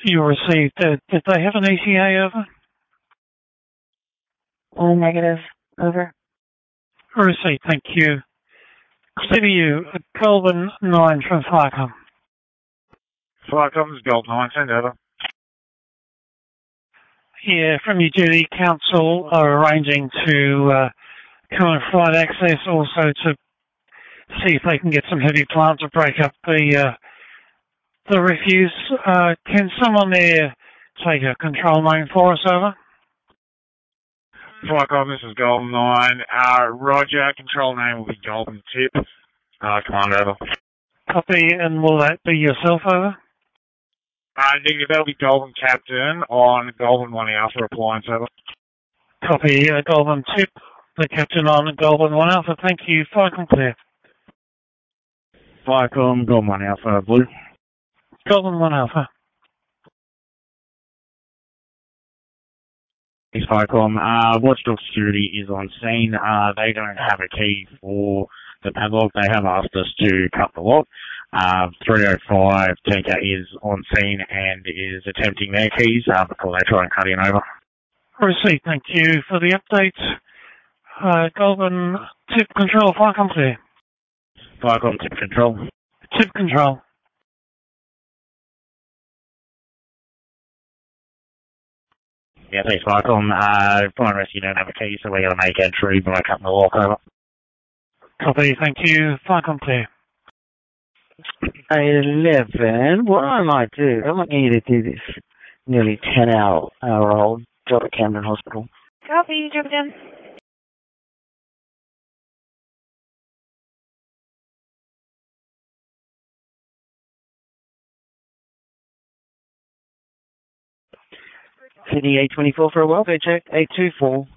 you received, did they have an ETA over? All negative. Over. Received, thank you. CBU, Goldman 9 from Firecom. Firecom is Gold 9, send over. Yeah, from your duty, council are arranging to come and provide access, also to see if they can get some heavy plant to break up the refuse. Can someone there take a control name for us, over? Firecom, this is Golden 9. Roger, control name will be Golden Tip. Command over. Copy, and will that be yourself, over? Negative, that'll be Golden Captain on Golden 1 Alpha appliance, over. Copy, Golden Tip, the captain on Golden 1 Alpha. Thank you. Firecom clear. Firecom, Golden 1 Alpha, blue. Golden 1 Alpha. It's Firecom. Watchdog Security is on scene. They don't have a key for the padlock. They have asked us to cut the lock. 305 Tinker is on scene and is attempting their keys before they try and cut in, over. Received, thank you for the update. Golden Tip Control, Firecom clear. Firecom, Tip Control. Tip Control. Yeah, thanks, Firecom. Fire and Rescue don't have a key, so we're going to make entry by cutting the lock, over. Copy, thank you. Firecom clear. 11. What I might do, I might need to do this nearly 10-hour-old job at Camden Hospital. Copy, job done. Sydney 824 for a welfare check. 824.